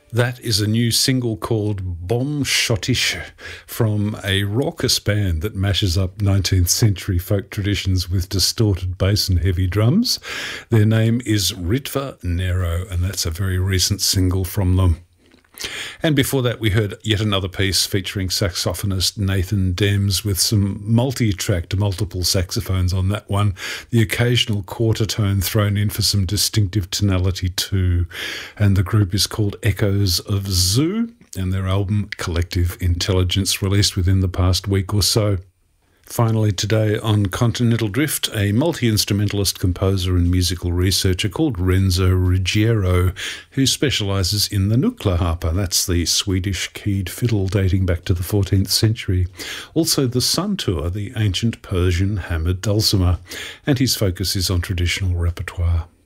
That is a new single called Bom Schottisch from a raucous band that mashes up 19th century folk traditions with distorted bass and heavy drums. Their name is Ritva Nero, and that's a very recent single from them. And before that, we heard yet another piece featuring saxophonist Nathan Dems with some multi-tracked multiple saxophones on that one, the occasional quarter tone thrown in for some distinctive tonality too. And the group is called Echoes of Zoo, and their album Collective Intelligence, released within the past week or so. Finally today on Continental Drift, a multi-instrumentalist composer and musical researcher called Renzo Ruggiero, who specialises in the Nyckelharpa. That's the Swedish keyed fiddle dating back to the 14th century. Also the Santur, the ancient Persian hammered dulcimer, and his focus is on traditional repertoire.